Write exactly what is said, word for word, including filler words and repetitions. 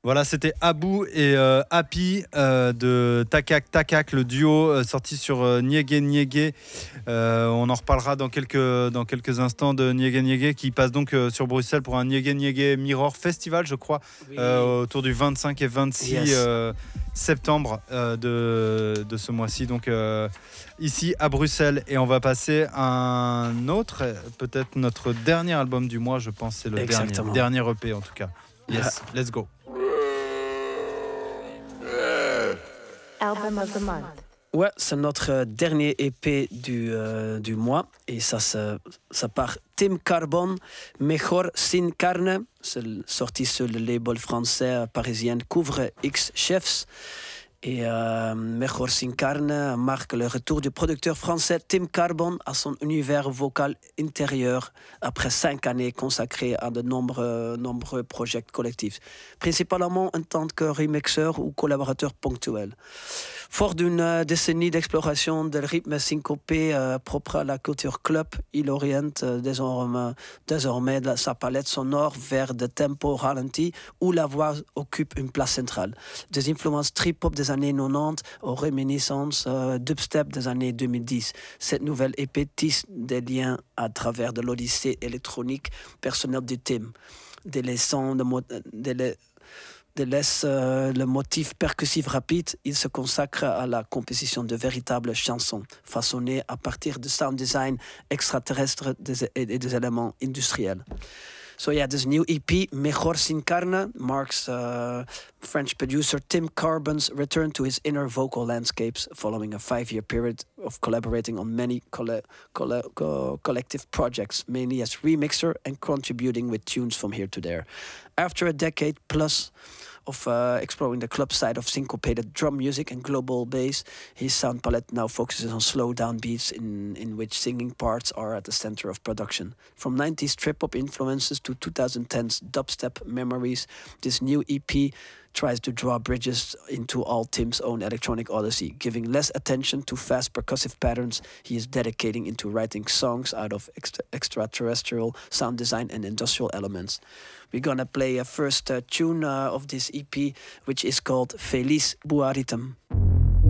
Voilà, c'était Abou et euh, Happy euh, de Takak Takak, le duo euh, sorti sur euh, Niégué Niégué. Euh, on en reparlera dans quelques, dans quelques instants de Niégué Niégué qui passe donc euh, sur Bruxelles pour un Niégué Niégué Mirror Festival, je crois, Oui. euh, autour du vingt-cinq et vingt-six Yes. euh, septembre euh, de, de ce mois-ci. Donc euh, ici à Bruxelles. Et on va passer à un autre, peut-être notre dernier album du mois, je pense, c'est le Exactement. dernier, dernier E P en tout cas. Yes, let's go. Album of the month. Ouais, c'est notre dernier E P du, euh, du mois et ça, ça, ça part Tim Carbon, Mejor Sin Carne, c'est sorti sur le label français parisien Couvre X Chefs. Et euh, Mejor Sin Carne marque le retour du producteur français Tim Carbon à son univers vocal intérieur après cinq années consacrées à de nombreux, nombreux projets collectifs, principalement en tant que remixeur ou collaborateur ponctuel. Fort d'une décennie d'exploration des rythmes syncopés euh, propres à la culture club, il oriente euh, désormais, désormais sa palette sonore vers des tempos ralentis où la voix occupe une place centrale. Des influences trip-hop des années quatre-vingt-dix aux réminiscences euh, dubstep des années deux mille dix. Cette nouvelle E P tisse des liens à travers de l'odyssée électronique personnelle du thème, délaissant de, mo- de, de, délaisse euh, le motif percussif rapide, il se consacre à la composition de véritables chansons, façonnées à partir de sound design extraterrestre des, et, et des éléments industriels. So yeah, this new E P, Mejor Sin Carne, marks uh, French producer Tim Carbon's return to his inner vocal landscapes following a five-year period of collaborating on many coll- coll- co- collective projects, mainly as remixer and contributing with tunes from here to there. After a decade plus of uh, exploring the club side of syncopated drum music and global bass, his sound palette now focuses on slow-down beats in, in which singing parts are at the center of production. From nineties trip-hop influences to twenty tens dubstep memories, this new E P tries to draw bridges into all Tim's own electronic odyssey, giving less attention to fast percussive patterns he is dedicating into writing songs out of extra- extraterrestrial sound design and industrial elements. We're gonna play a first uh, tune uh, of this E P, which is called Feliz Buaritum.